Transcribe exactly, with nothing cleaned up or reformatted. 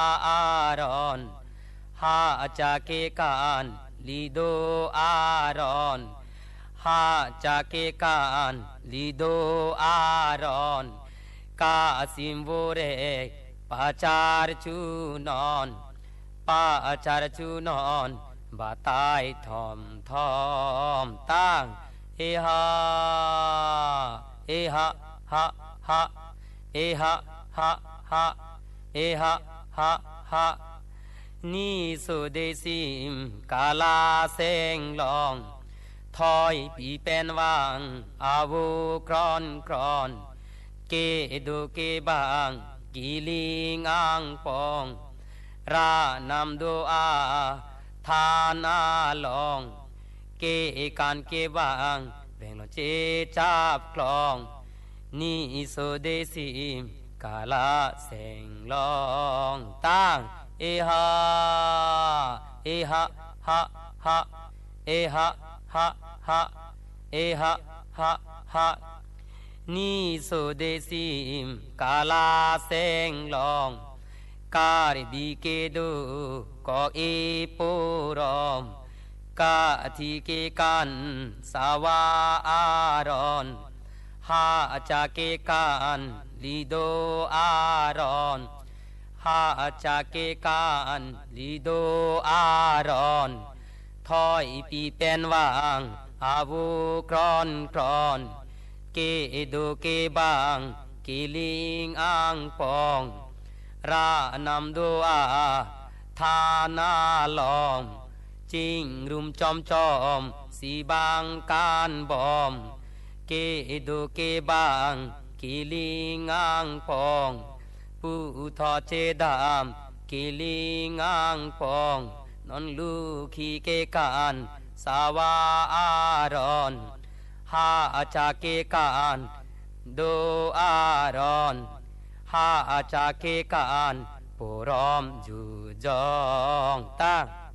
อารอนฮาจากเกการลีโดอารอนฮาจากเกการลีโดอารอนกาซิมโวเรปาจารจูนอนปาจารจูนอนบาตายทอมทอมตั้งเอฮาเอฮะฮะฮะเอฮะฮะฮะเอฮะฮะฮะนี่สุเดซิมกาลาเซงลองถอยปีเป็นวางอาวูครอนครอนเกดูเกบางกิลิงอังปองรานำดูอาทานาลองเกการเกบางแบ่งลเจจับคลองนี่สุเดซิมกาลาเซงลองตั้งเอฮาเอฮะฮะฮะเอฮะฮะฮะเอฮะฮะฮะนี่สุเดซิมกาลาเซงลองการบีเกดูก็เอปูรอมกาทิเกกันสาวาอารอนฮาจากเกกันลีโดอารอนฮาจากเกกันลีโดอารอนถอยปีเป็นวางอาวูครอนครอนเกดูเกบางกิลิงอังปองรานำดูอาทานาลอมจิงรุมจอมจอมสีบางการบอมเกดูเกบางกิลิงอังปองผู้ทอเจดามกิลิงอังปองนอนลูขีเกการสาวาอารอนฮาจากเกการโดอารอนฮาจากเกการปูรอมจูจองตั้ง